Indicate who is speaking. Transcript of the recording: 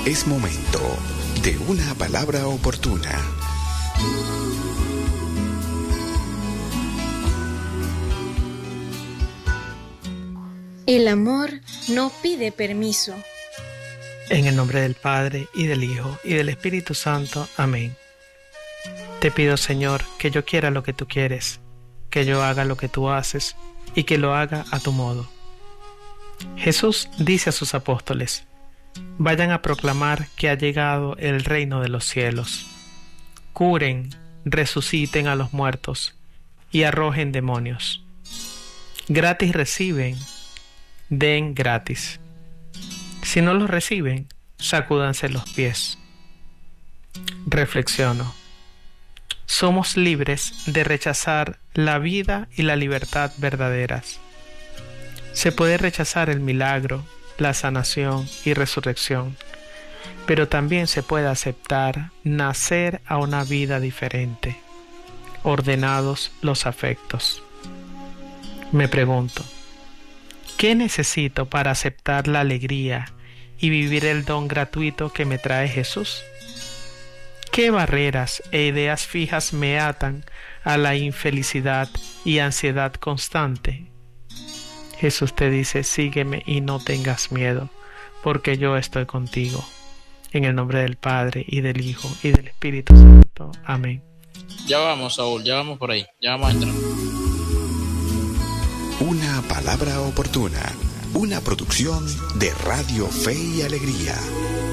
Speaker 1: Es momento de una palabra oportuna.
Speaker 2: El amor no pide permiso.
Speaker 3: En el nombre del Padre, y del Hijo, y del Espíritu Santo. Amén. Te pido, Señor, que yo quiera lo que tú quieres, que yo haga lo que tú haces, y que lo haga a tu modo. Jesús dice a sus apóstoles: vayan a proclamar que ha llegado el reino de los cielos. Curen, resuciten a los muertos, y arrojen demonios. Gratis reciben, den gratis. Si no los reciben, sacúdanse los pies. Reflexiono. Somos libres de rechazar la vida y la libertad verdaderas. Se puede rechazar el milagro, la sanación y resurrección, pero también se puede aceptar nacer a una vida diferente, ordenados los afectos. Me pregunto, ¿qué necesito para aceptar la alegría y vivir el don gratuito que me trae Jesús? ¿Qué barreras e ideas fijas me atan a la infelicidad y ansiedad constante? Jesús te dice: sígueme y no tengas miedo, porque yo estoy contigo. En el nombre del Padre, y del Hijo, y del Espíritu Santo. Amén.
Speaker 4: Ya vamos, Saúl, ya vamos por ahí, ya vamos a entrar.
Speaker 1: Una palabra oportuna, una producción de Radio Fe y Alegría.